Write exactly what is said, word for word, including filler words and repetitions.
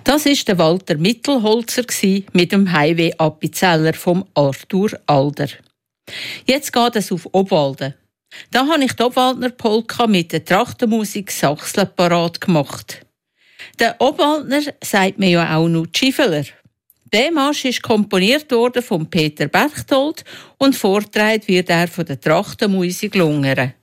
Das war der Walter Mittelholzer mit dem Highway Appenzeller vom Arthur Alder. Jetzt geht es auf Obwalden. Da habe ich die Obwaldner Polka mit der Trachtenmusik Sachsle parat gemacht. Der Obwaldner sagt mir ja auch noch Schiffeler. Der Marsch ist komponiert worden von Peter Berchtold und vorgetragen wird er von der Trachtenmusik Lungern.